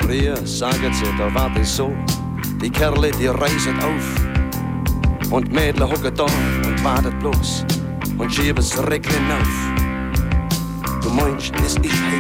Früher sagen sie, da war das so, die Kerle, die reisen auf und Mädle hocken da und wartet bloß und schieben das Regnen auf. Du meinst, das ist